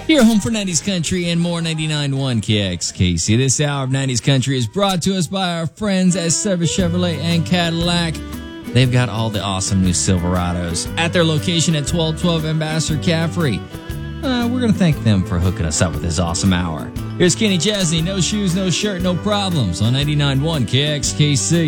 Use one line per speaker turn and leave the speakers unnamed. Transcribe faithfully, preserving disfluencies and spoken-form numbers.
Your home for nineties country and more. Ninety-nine point one K X K C. This hour of nineties country is brought to us by our friends at Service Chevrolet and Cadillac. They've got all the awesome new Silverados at their location at twelve twelve Ambassador Caffrey. Uh, we're going to thank them for hooking us up with this awesome hour. Here's Kenny Chesney. No shoes, no shirt, no problems on ninety-nine point one K X K C.